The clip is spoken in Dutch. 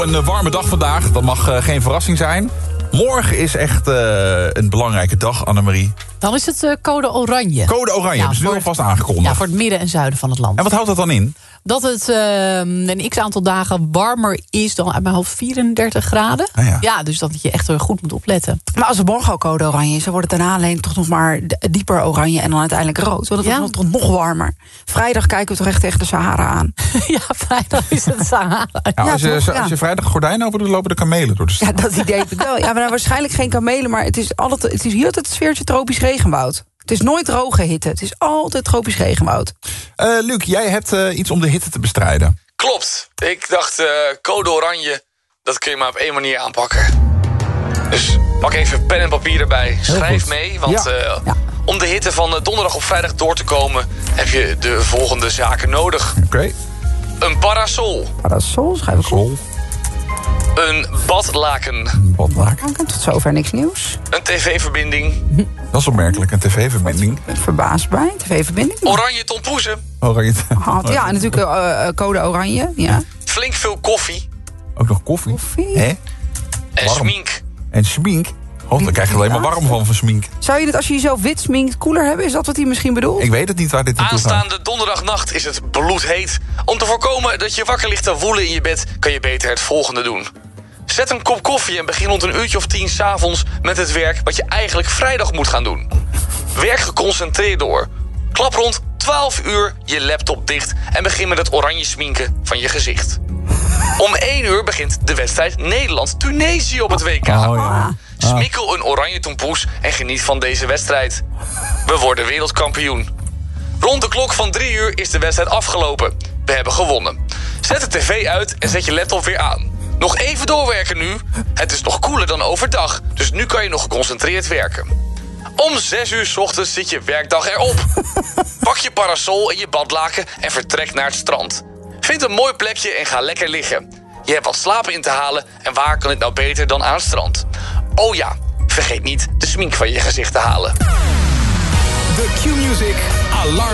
Een warme dag vandaag, dat mag geen verrassing zijn. Morgen is echt een belangrijke dag, Annemarie. Dan is het code oranje. Code oranje, dus nu alvast aangekondigd. Ja, voor het midden en zuiden van het land. En wat houdt dat dan in? Dat het een x-aantal dagen warmer is dan uit mijn hoofd 34 graden. Ja, dus dat je echt goed moet opletten. Maar als het morgen al code oranje is, dan wordt het daarna alleen toch nog maar dieper oranje en dan uiteindelijk rood. Want dat wordt toch nog warmer. Vrijdag kijken we toch echt tegen de Sahara aan. Ja, vrijdag is het Sahara. Als je vrijdag gordijnen open doet, lopen de kamelen door de stad. Ja, dat idee heb ik wel. Ja, maar waarschijnlijk geen kamelen, maar het is hier altijd het sfeertje tropisch regenwoud. Het is nooit droge hitte, het is altijd tropisch regenwoud. Luc, jij hebt iets om de hitte te bestrijden. Klopt. Ik dacht, code oranje, dat kun je maar op één manier aanpakken. Dus pak even pen en papier erbij. Schrijf mee, want om de hitte van donderdag op vrijdag door te komen, heb je de volgende zaken nodig. Oké. Een parasol. Parasol, schrijf ik op. Een badlaken. Tot zover niks nieuws. Een tv-verbinding. Dat is opmerkelijk, een tv-verbinding. Ik verbaasd bij, tv-verbinding. Oranje tompoezen. Oranje. Ja, en natuurlijk code oranje. Ja. Flink veel koffie. Ook nog koffie. Hè? En smink. En smink? Oh, dan krijg je alleen maar warm van smink. Zou je dit, als je jezelf wit sminkt, koeler hebben? Is dat wat hij misschien bedoelt? Ik weet het niet waar dit naartoe gaat. Aanstaande donderdagnacht is het bloedheet. Om te voorkomen dat je wakker ligt te woelen in je bed, kan je beter het volgende doen. Zet een kop koffie en begin rond 1 uurtje of 10 s'avonds met het werk wat je eigenlijk vrijdag moet gaan doen. Werk geconcentreerd door. Klap rond 12 uur je laptop dicht en begin met het oranje sminken van je gezicht. Om 1 uur begint de wedstrijd Nederland-Tunesië op het WK. Smikkel een oranje tompoes en geniet van deze wedstrijd. We worden wereldkampioen. Rond de klok van 3 uur is de wedstrijd afgelopen. We hebben gewonnen. Zet de tv uit en zet je laptop weer aan. Nog even doorwerken nu. Het is nog koeler dan overdag, dus nu kan je nog geconcentreerd werken. Om 6 uur 's ochtends zit je werkdag erop. Pak je parasol en je badlaken en vertrek naar het strand. Vind een mooi plekje en ga lekker liggen. Je hebt wat slapen in te halen en waar kan het nou beter dan aan het strand? Oh ja, vergeet niet de smink van je gezicht te halen. The Q-Music Alarm.